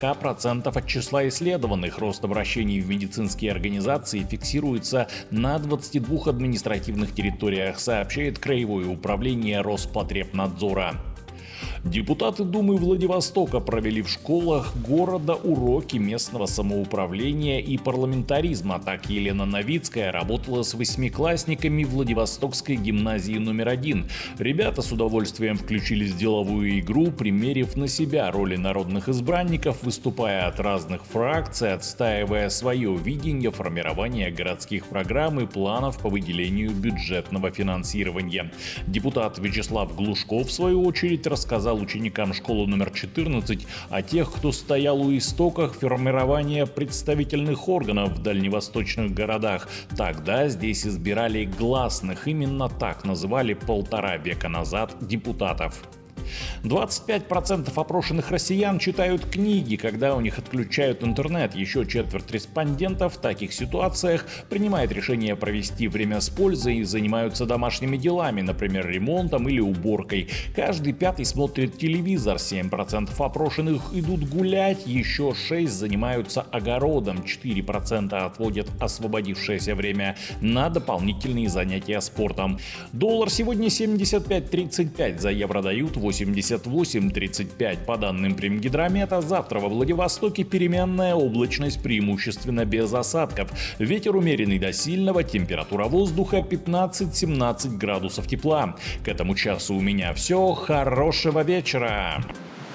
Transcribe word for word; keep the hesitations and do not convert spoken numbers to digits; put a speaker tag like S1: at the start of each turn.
S1: процентов от числа исследованных. Рост обращений в медицинские организации фиксируется на двадцати двух административных территориях, сообщает Краевое управление Роспотребнадзора. Депутаты Думы Владивостока провели в школах города уроки местного самоуправления и парламентаризма. Так Елена Новицкая работала с восьмиклассниками Владивостокской гимназии номер один. Ребята с удовольствием включились в деловую игру, примерив на себя роли народных избранников, выступая от разных фракций, отстаивая свое видение формирования городских программ и планов по выделению бюджетного финансирования. Депутат Вячеслав Глушков, в свою очередь, рассказал ученикам школы номер четырнадцать о тех, кто стоял у истоков формирования представительных органов в дальневосточных городах. Тогда здесь избирали гласных, именно так называли полтора века назад депутатов. двадцать пять процентов опрошенных россиян читают книги, когда у них отключают интернет. Еще четверть респондентов в таких ситуациях принимает решение провести время с пользой и занимаются домашними делами, например, ремонтом или уборкой. Каждый пятый смотрит телевизор, семь процентов опрошенных идут гулять, еще шесть процентов занимаются огородом, четыре процента отводят освободившееся время на дополнительные занятия спортом. Доллар сегодня семьдесят пять тридцать пять, за евро дают восемьдесят восемь тридцать пять. По данным Примгидромета, завтра во Владивостоке переменная облачность, преимущественно без осадков. Ветер умеренный до сильного, температура воздуха пятнадцать-семнадцать градусов тепла. К этому часу у меня все. Хорошего вечера!